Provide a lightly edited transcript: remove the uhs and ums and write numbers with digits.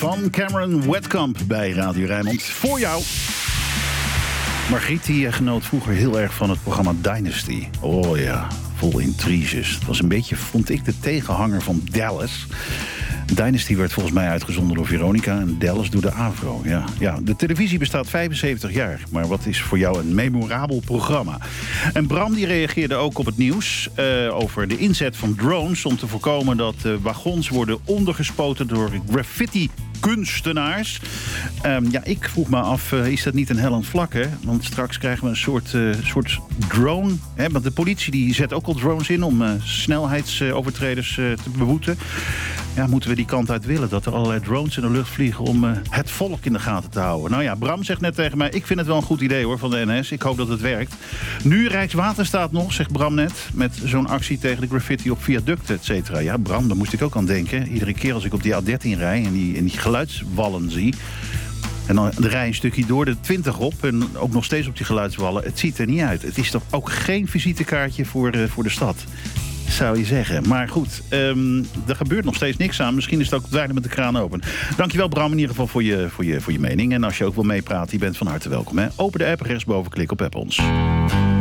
van Cameron Wetkamp bij Radio Rijnmond. Voor jou. Margriet die genoot vroeger heel erg van het programma Dynasty. Oh ja, vol intriges. Het was een beetje, vond ik, de tegenhanger van Dallas. Dynasty werd volgens mij uitgezonden door Veronica en Dallas door de Avro. Ja, de televisie bestaat 75 jaar. Maar wat is voor jou een memorabel programma? En Bram die reageerde ook op het nieuws over de inzet van drones om te voorkomen dat wagons worden ondergespoten door graffiti-kunstenaars. Ik vroeg me af, is dat niet een hellend vlak, hè? Want straks krijgen we een soort drone. Hè? Want de politie die zet ook al drones in om snelheidsovertreders te beboeten. Ja, moeten we die kant uit willen, dat er allerlei drones in de lucht vliegen om het volk in de gaten te houden. Nou ja, Bram zegt net tegen mij, ik vind het wel een goed idee hoor van de NS. Ik hoop dat het werkt. Nu Rijkswaterstaat nog, zegt Bram net, met zo'n actie tegen de graffiti op viaducten, et cetera. Ja, Bram, daar moest ik ook aan denken. Iedere keer als ik op die A13 rij en die geluidswallen zie, en dan rij je een stukje door de 20 op en ook nog steeds op die geluidswallen. Het ziet er niet uit. Het is toch ook geen visitekaartje voor de stad, zou je zeggen. Maar goed, er gebeurt nog steeds niks aan. Misschien is het ook weinig met de kraan open. Dankjewel Bram in ieder geval voor je mening. En als je ook wil meepraten, je bent van harte welkom. Hè? Open de app, rechtsboven, klik op app ons.